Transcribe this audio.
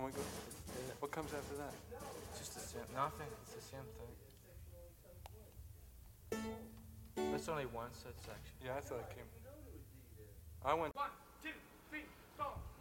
we go? What comes after that? Just the same. Nothing. It's the same thing. That's only one set section. Yeah, I thought it came. I went. 1, 2, 3, 4.